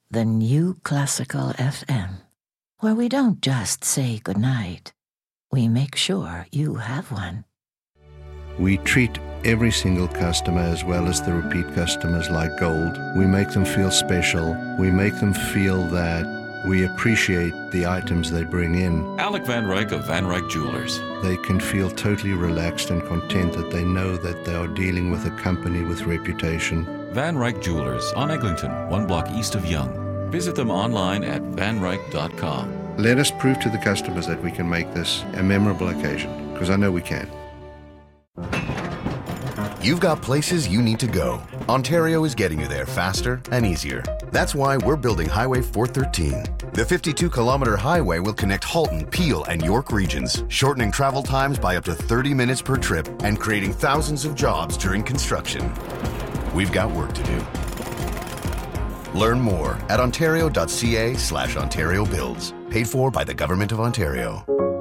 the new Classical FM, where we don't just say goodnight, we make sure you have one. We treat every single customer as well as the repeat customers like gold. We make them feel special. We make them feel that we appreciate the items they bring in. Alec Van Ryk of Van Ryk Jewelers. They can feel totally relaxed and content that they know that they are dealing with a company with reputation. Van Ryk Jewelers on Eglinton, 1 block east of Yonge. Visit them online at vanryk.com. Let us prove to the customers that we can make this a memorable occasion, because I know we can. You've got places you need to go. Ontario is getting you there faster and easier. That's why we're building Highway 413. The 52-kilometer highway will connect Halton, Peel, and York regions, shortening travel times by up to 30 minutes per trip and creating thousands of jobs during construction. We've got work to do. Learn more at ontario.ca/Ontario Builds. Paid for by the Government of Ontario.